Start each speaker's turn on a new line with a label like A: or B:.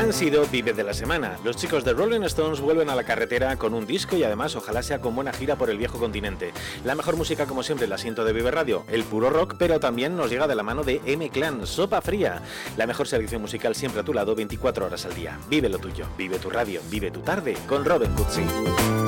A: han sido Vive de la Semana. Los chicos de Rolling Stones vuelven a la carretera con un disco y además ojalá sea con buena gira por el viejo continente. La mejor música como siempre la siento de Vive Radio, el puro rock, pero también nos llega de la mano de M-Clan, Sopa Fría. La mejor selección musical siempre a tu lado 24 horas al día. Vive lo tuyo, vive tu radio, vive tu tarde con Robin Cutsi.